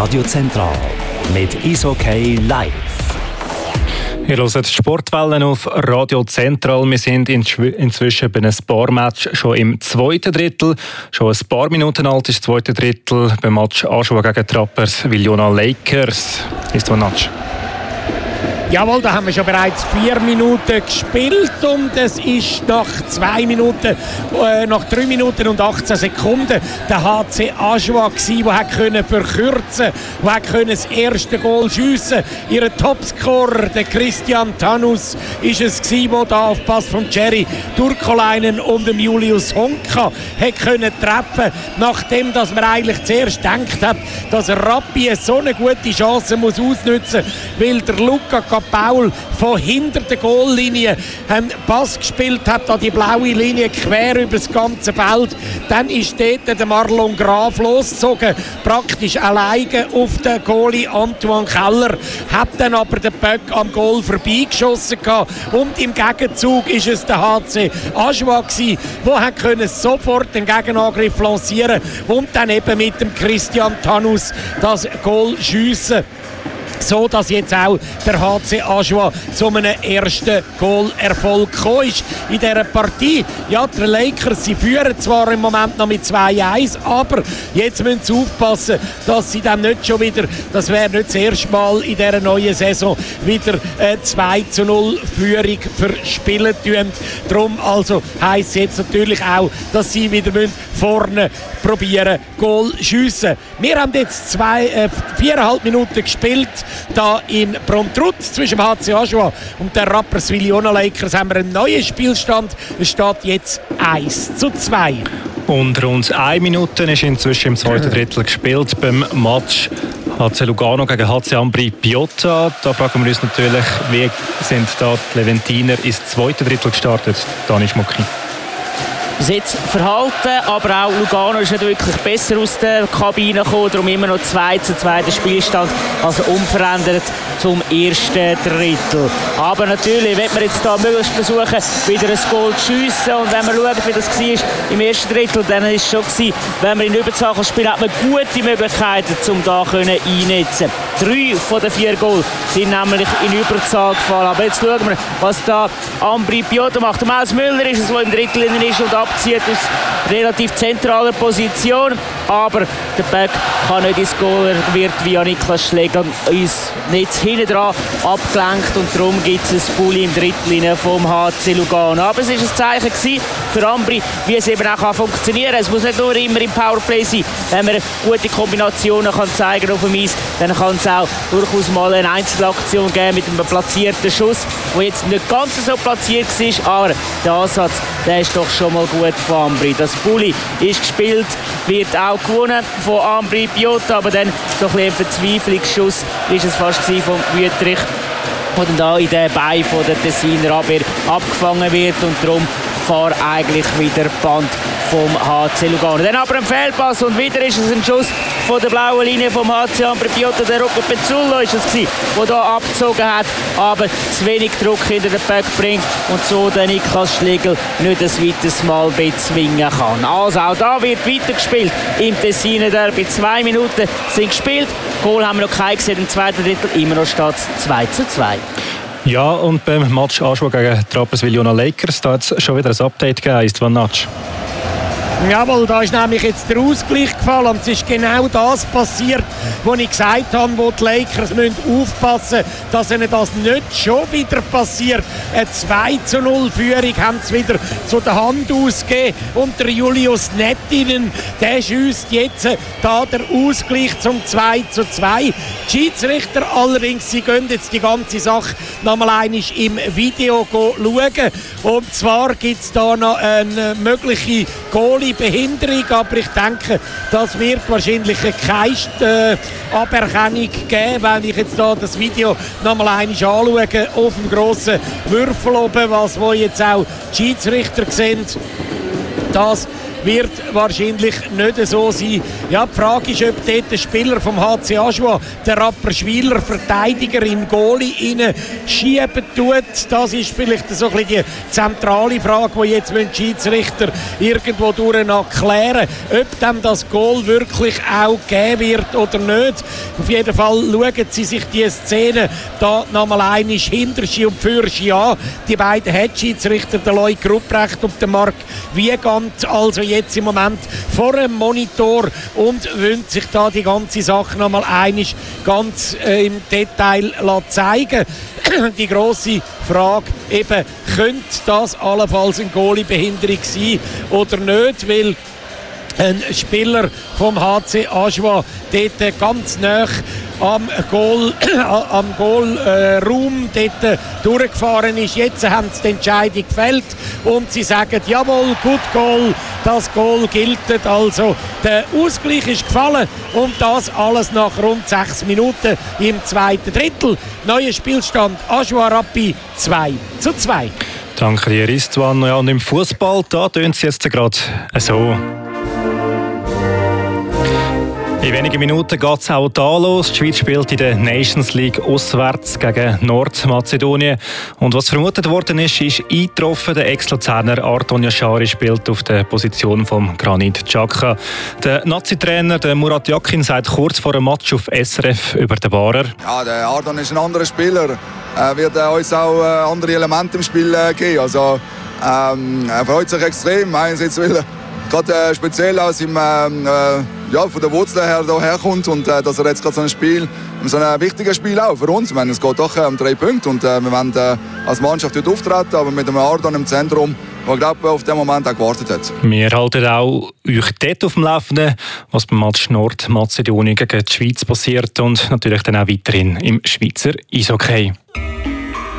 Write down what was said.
Radio Zentral mit Eishockey live. Ihr hört Sportwellen auf Radio Zentral. Wir sind inzwischen bei einem Sparmatch schon im zweiten Drittel. Schon ein paar Minuten alt ist das zweite Drittel beim Match Aschua gegen Trappers Villona Lakers. Ist das Match? Jawohl, da haben wir schon bereits 4 Minuten gespielt und es ist nach 3 Minuten und 18 Sekunden der HC Aschua gsi, der hat können verkürzen, der hat können das erste Goal schiessen. Ihr Topscorer, der Christian Tannus, ist es gsi, der da auf Pass von Jerry Turkolainen und dem Julius Honka hat können treffen, nachdem dass man eigentlich zuerst gedacht hat, dass Rappi so eine gute Chance muss ausnutzen, weil der Luca Paul von hinter der Goallinie einen Pass gespielt hat an die blaue Linie quer über das ganze Feld. Dann ist dort der Marlon Graf losgezogen, praktisch alleine auf den Goalie Antoine Keller, hat dann aber den Böck am Goal vorbeigeschossen gehabt. Und im Gegenzug ist es der HC Aschua gsi, der sofort den Gegenangriff lancieren und dann eben mit dem Christian Tannus das Goal schiessen. So dass jetzt auch der HC Aschua zu einem ersten Goal-Erfolg gekommen ist in dieser Partie. Ja, die Lakers, sie führen zwar im Moment noch mit 2-1, aber jetzt müssen sie aufpassen, dass sie dann nicht schon wieder, das wäre nicht das erste Mal in dieser neuen Saison, wieder 2-0 Führung verspielen tun. Darum also heisst es jetzt natürlich auch, dass sie wieder vorne probieren, Goal schiessen. Wir haben jetzt 4,5 Minuten gespielt. Da in Promtrut zwischen dem HC Aschua und der Rappers Villona Lakers haben wir einen neuen Spielstand. Es steht jetzt 1-2. Und rund 1 Minute ist inzwischen im zweiten Drittel gespielt beim Match HC Lugano gegen HC Ambri Piotta. Da fragen wir uns natürlich, wie sind da die Leventiner ins zweite Drittel gestartet? Dani Schmucki. Bis jetzt verhalten, aber auch Lugano ist nicht wirklich besser aus der Kabine gekommen, darum immer noch 2-2 der Spielstand, also unverändert zum ersten Drittel. Aber natürlich wird man jetzt da möglichst versuchen, wieder ein Goal zu schiessen, und wenn man schaut, wie das war im ersten Drittel, dann ist es schon gewesen, wenn man in Überzahl spielt, hat man gute Möglichkeiten, um da einzunetzen. 3 von den 4 Goals sind nämlich in Überzahl gefallen. Aber jetzt schauen wir, was da Ambri Piotta macht. Der Maus Müller ist es, der im Drittel ist und abzieht aus relativ zentraler Position. Aber der Böck kann nicht ins Goal, er wird via Niklas Schläger ins Netz hinten dran abgelenkt, und darum gibt es ein Bulli im Drittel vom HC Lugano. Aber es war ein Zeichen gewesen für Ambri, wie es eben auch funktionieren kann. Es muss nicht nur immer im Powerplay sein. Wenn man gute Kombinationen kann zeigen auf dem Eis, dann kann es auch durchaus mal eine Einzelaktion geben mit einem platzierten Schuss, der jetzt nicht ganz so platziert war, aber der Ansatz, der ist doch schon mal gut von Ambri. Das Bulli ist gespielt, wird auch gewonnen von Ambri Piotta, aber dann so ein bisschen ein Verzweiflungsschuss ist es fast von Wüttrich, der dann da in den Beinen der Tessiner Abwehr abgefangen wird, und darum fährt eigentlich wieder Band vom HC Lugano. Dann aber ein Fehlpass, und wieder ist es ein Schuss von der blauen Linie vom HC Ambri Piotta. Der Rocco Pezzullo ist es gewesen, der hier abgezogen hat, aber zu wenig Druck hinter den Böck bringt und so den Niklas Schlegel nicht ein weiteres Mal bezwingen kann. Also auch da wird weitergespielt im Tessiner Derby. 2 Minuten sind gespielt. Goal haben wir noch keinen gesehen im zweiten Drittel. Immer noch steht es 2-2. Ja, und beim Match Aschua gegen Trappers Villona Lakers, da hat es schon wieder ein Update gegeben, Istvan Natsch. Jawohl, da ist nämlich jetzt der Ausgleich gefallen, und es ist genau das passiert, was ich gesagt habe, wo die Lakers müssen aufpassen müssen, dass ihnen das nicht schon wieder passiert. Eine 2-0 Führung haben sie wieder zu der Hand ausgegeben, und der Julius Nettinen, der schießt jetzt da der Ausgleich zum 2-2. Die Schiedsrichter allerdings, sie gehen jetzt die ganze Sache nochmal einmal im Video schauen, und zwar gibt es da noch eine mögliche Goalie-Behinderung, aber ich denke, das wird wahrscheinlich keine Aberkennung geben, wenn ich jetzt da das Video nochmal einmal anschaue, auf dem grossen Würfel oben, wo jetzt auch die Schiedsrichter sehen. Das wird wahrscheinlich nicht so sein. Ja, die Frage ist, ob dort der Spieler vom HC Aschua, der Rapperschwiler Verteidiger in Goalie rein schieben tut. Das ist vielleicht so ein bisschen die zentrale Frage, die jetzt die Schiedsrichter irgendwo durch klären, ob dem das Goal wirklich auch geben wird oder nicht. Auf jeden Fall schauen sie sich die Szene da nochmal einmal hinter Ski und für Ski an. Die beiden Head-Schiedsrichter, der Loic Rupprecht und der Marc Wiegand, also jetzt im Moment vor dem Monitor und wollen sich da die ganze Sache nochmal einmal ganz im Detail zeigen. Die grosse Frage eben, könnte das allenfalls eine Goalie-Behinderung sein oder nicht, weil ein Spieler vom HC Aschua dort ganz nah am Goalraum dort durchgefahren ist. Jetzt haben sie die Entscheidung gefällt und sie sagen, jawohl, gut Goal, das Goal gilt. Also der Ausgleich ist gefallen und das alles nach rund 6 Minuten im zweiten Drittel. Neuer Spielstand Aschua Rappi 2:2. Danke dir, Istvan. Ja, und im Fußball, da tönt es jetzt gerade so. In wenigen Minuten geht es auch da los. Die Schweiz spielt in der Nations League auswärts gegen Nordmazedonien. Und was vermutet worden ist eingetroffen. Der Ex-Luzerner Arton Yashari spielt auf der Position von Granit Xhaka. Der Nazi-Trainer Murat Yakin sagt kurz vor dem Match auf SRF über den Barer. Ja, der Arton ist ein anderer Spieler. Er wird uns auch andere Elemente im Spiel geben. Also, er freut sich extrem. Einerseits will er gerade speziell aus ihm, von der Wurzel her herkommt und dass er jetzt gerade so ein Spiel, so ein wichtiges Spiel auch für uns. Ich meine, es geht doch um 3 Punkte und wir wollen als Mannschaft dort auftreten, aber mit dem Ardon im Zentrum, der glaube auf den Moment auch gewartet hat. Wir halten auch euch dort auf dem Laufenden, was beim Match Nordmazedonien gegen die Schweiz passiert und natürlich dann auch weiterhin im Schweizer Eishockey.